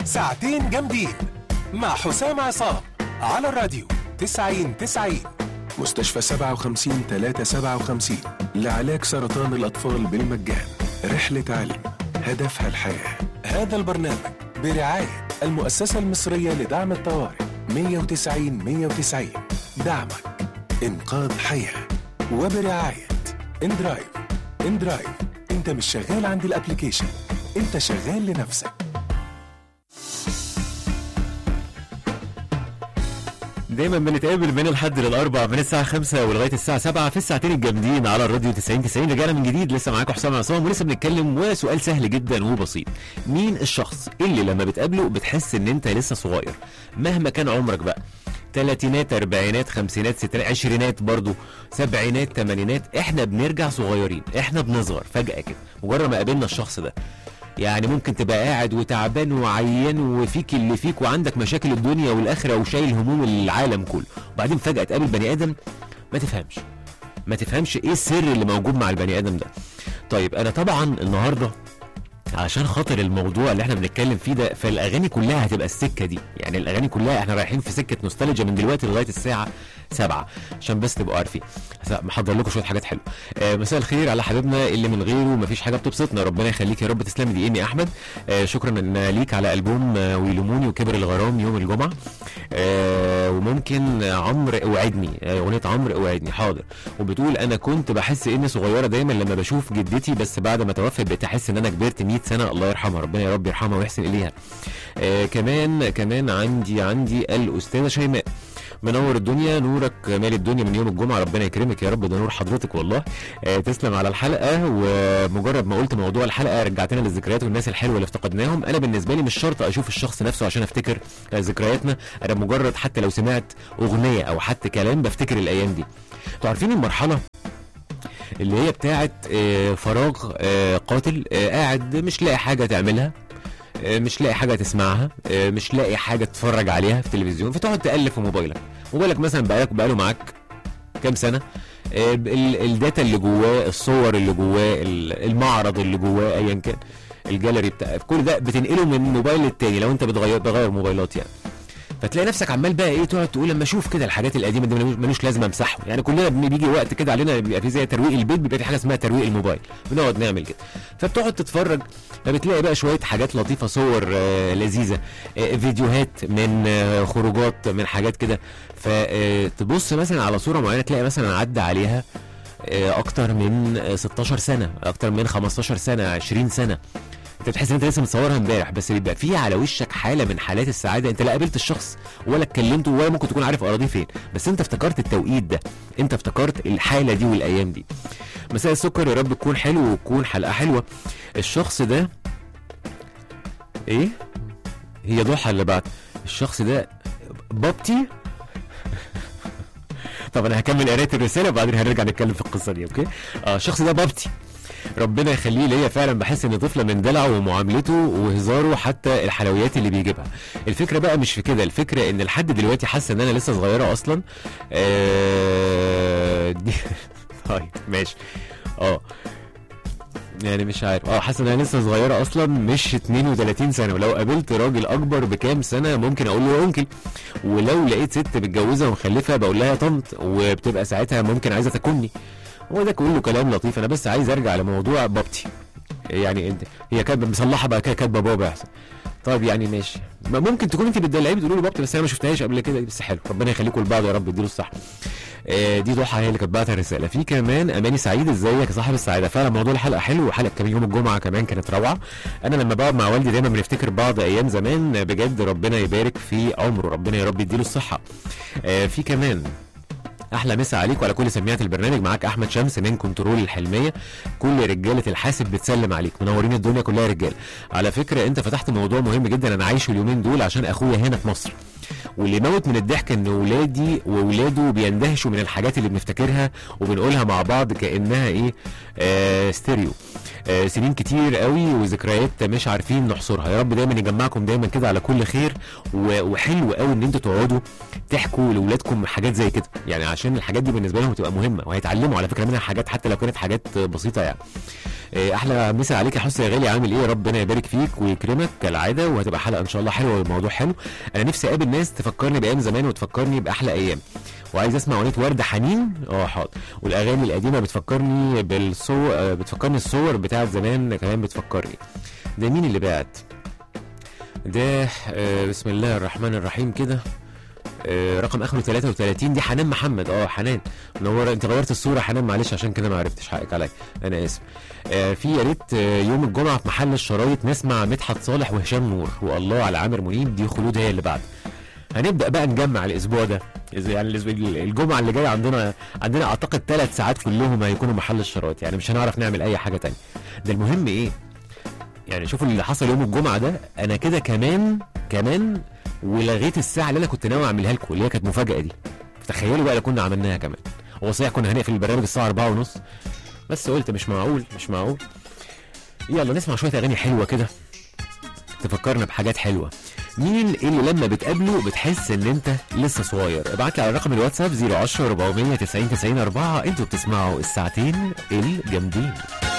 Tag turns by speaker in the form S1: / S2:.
S1: ساعتين جامدين مع حسام عصام على الراديو 90-90. مستشفى 57-357 لعلاج سرطان الأطفال بالمجان. رحلة علم هدفها الحياة. هذا البرنامج برعاية المؤسسة المصرية لدعم الطوارئ 190-190. دعمك إنقاذ حياة. وبرعاية اندرايف. اندرايف، انت مش شغال عند الابليكيشن، انت شغال لنفسك.
S2: دايما بنتقابل من الحد للاربع من الساعه 5 ولغايه الساعه 7 في الساعتين الجامدين على الراديو 90-90. رجعنا من جديد، لسه معاكم حسام عصام ولسه بنتكلم. وسؤال سهل جدا وبسيط: مين الشخص اللي لما بتقابله بتحس ان انت لسه صغير مهما كان عمرك بقى؟ تلاتينات، اربعينات، خمسينات، ستينات، عشرينات، برضو سبعينات، تمانينات. احنا بنرجع صغيرين، احنا بنصغر فجأة كده مجرد ما قابلنا الشخص ده. يعني ممكن تبقى قاعد وتعبان وعيان وفيك اللي فيك وعندك مشاكل الدنيا والاخره وشايل هموم العالم كله، وبعدين فجأة تقابل بني ادم ما تفهمش ايه السر اللي موجود مع البني ادم ده. طيب انا طبعا النهارده عشان خاطر الموضوع اللي احنا بنتكلم فيه ده، فالاغاني كلها هتبقى السكه دي. يعني الاغاني كلها احنا رايحين في سكه نوستالجيا من دلوقتي لغايه الساعه 7 عشان بس تبقوا عارفين. محضر لكم شويه حاجات حلوه. مساء الخير على حبيبنا اللي من غيره مفيش حاجه بتبسطنا، ربنا يخليك يا رب. تسلمي. دي ايمي احمد. شكرا ليك على البوم ويلوموني وكبر الغرام يوم الجمعه. وممكن عمرو اوعدني، اغنيه عمرو اوعدني. حاضر. وبتقول انا كنت بحس اني صغيره دايما لما بشوف جدتي، بس بعد ما توفت بقيت احس ان انا كبرت 100 سنه. الله يرحمها، ربنا يا رب يرحمها ويحسن اليها. كمان عندي الاستاذه شيماء. منور الدنيا، نورك مال الدنيا من يوم الجمعه، ربنا يكرمك يا رب. ده نور حضرتك والله. تسلم على الحلقه. ومجرد ما قلت موضوع الحلقه رجعتنا للذكريات والناس الحلوه اللي افتقدناهم. انا بالنسبه لي مش شرط اشوف الشخص نفسه عشان افتكر ذكرياتنا، انا مجرد حتى لو سمعت اغنيه او حتى كلام بفتكر الايام دي. انتوا عارفين المرحله اللي هي بتاعت فراغ قاتل، قاعد مش لاقي حاجه تعملها، مش لاقي حاجه تسمعها، مش لاقي حاجه تتفرج عليها في التلفزيون، فتقعد تقلب في موبايلك مثلا بقاله معاك كام سنه. الداتا اللي جواه، الصور اللي جواه، المعرض اللي جواه، ايا كان الجاليري بتاع كل ده بتنقله من موبايل للتاني لو انت بتغير موبايلات يعني. فتلاقي نفسك عمال بقى ايه، تقعد تقول لما اشوف كده الحاجات القديمه دي ملوش لازمه امسحه. يعني كلنا بيجي وقت كده علينا بيبقى في زي ترويق البيت، بيبقى في حاجه اسمها ترويق الموبايل، بنقعد نعمل كده. فبتقعد تتفرج، فبتلاقي بقى شويه حاجات لطيفه، صور لذيذه، فيديوهات من خروجات، من حاجات كده. فتبص مثلا على صوره معينه تلاقي مثلا عدى عليها اكتر من 16 سنه، اكتر من 15 سنه، 20 سنه. انت بتحس ان انت لسه متصورها امبارح، بس بيبقى فيه على وشك حاله من حالات السعاده. انت لا قابلت الشخص ولا اتكلمته ولا ممكن تكون عارف اراضيه فين، بس انت افتكرت التوقيت ده، انت افتكرت الحاله دي والايام دي. مساء السكر، يا رب تكون حلو وتكون حلقه حلوه. الشخص ده ايه؟ هي ضحى اللي بعد. الشخص ده بابتي. طب انا هكمل قرايه الرساله وبعدين هنرجع نتكلم في القصه دي. اوكي. الشخص ده بابتي، ربنا يخليه ليا. فعلا بحس ان طفله من دلعه ومعاملته وهزاره، حتى الحلويات اللي بيجيبها. الفكره بقى مش في كده، الفكره ان لحد دلوقتي حاسه ان انا لسه صغيره اصلا. طيب ماشي. يعني مش عارف، حاسه ان انا لسه صغيره اصلا، مش 32 سنه. ولو قابلت راجل اكبر بكام سنه ممكن اقول له يا انكل، ولو لقيت ست متجوزه ومخلفه بقول لها يا طنط، وبتبقى ساعتها ممكن عايزه تاكلني. هو ده كله كلام لطيف. انا بس عايز ارجع لموضوع بابتي. يعني انت هي كانت مصلحه بقى كده كاتبه بابا احسن. طيب يعني ماشي، ممكن تكون انت بتدلعيه بتقولوا له بابتي، بس انا ما شفتهاش قبل كده، بس حلو. ربنا يخليكم لبعض يا رب، يديله الصحه. دي ضحى هي اللي كانت بعتها الرساله. في كمان اماني سعيد، ازيك يا صاحب السعاده. فعلا موضوع الحلقه حلو، وحلقه كمان يوم الجمعه كمان كانت روعه. انا لما بقعد مع والدي دايما بنفتكر بعض ايام زمان بجد، ربنا يبارك في عمره، ربنا يا رب يديله الصحه. في كمان احلى مسا عليك وعلى كل سميات البرنامج. معاك احمد شمس من كنترول الحلميه. كل رجاله الحاسب بتسلم عليك، منورين الدنيا كلها رجاله. على فكره انت فتحت موضوع مهم جدا انا عايشه اليومين دول عشان اخويا هنا في مصر، واللي موت من الضحك ان ولادي وولاده بيندهشوا من الحاجات اللي بنفتكرها وبنقولها مع بعض كانها ايه، ستيريو. سنين كتير قوي وذكريات مش عارفين نحصرها. يا رب دايما يجمعكم دايما كده على كل خير. وحلو قوي ان انتوا تقعدوا تحكوا لاولادكم حاجات زي كده، يعني عشان الحاجات دي بالنسبه لهم تبقى مهمه، وهيتعلموا على فكره منها حاجات حتى لو كانت حاجات بسيطه يعني. احلى مسا عليك يا حسن يا غالي، عامل ايه؟ ربنا يبارك فيك ويكرمك كالعاده، وهتبقى حلقه ان شاء الله حلوه والموضوع حلو. انا نفسي اقابل ناس تفكرني بايام زمان وتفكرني باحلى ايام، وعايز اسمع اغنيه ورده حنين. حاضر. والاغاني القديمه بتفكرني بالصور، بتفكرني الصور بتاعت زمان كمان بتفكرني. ده مين اللي بعت ده؟ بسم الله الرحمن الرحيم كده. رقم اخره 33 دي حنان محمد. حنان منوره، انت غيرت الصوره حنان، معلش عشان كده ما عرفتش، حقك عليا، انا اسف. في يا ريت يوم الجمعه في محل الشرايط نسمع مدحت صالح وهشام نور والله على عامر منيب. دي خلود هي اللي بعد. هنبدا بقى نجمع الاسبوع ده، يعني الجمعه اللي جايه عندنا اعتقد 3 ساعات كلهم هيكونوا محل الشرايط، يعني مش هنعرف نعمل اي حاجه تانية. ده المهم ايه يعني، شوفوا اللي حصل يوم الجمعه ده. انا كده كمان ولغيت الساعه اللي انا كنت ناوي اعملها لكم، اللي هي كانت مفاجاه دي. تخيلوا بقى لو كنا عملناها كمان. هو صحيح كنا هنقفل البرنامج الساعه 4:30، بس قلت مش معقول. يلا نسمع شويه اغاني حلوه كده تفكرنا بحاجات حلوه. مين اللي لما بتقابله بتحس ان انت لسه صغير؟ ابعت لي على رقم الواتساب 010 490 90 4. انتوا بتسمعوا الساعتين الجامدين.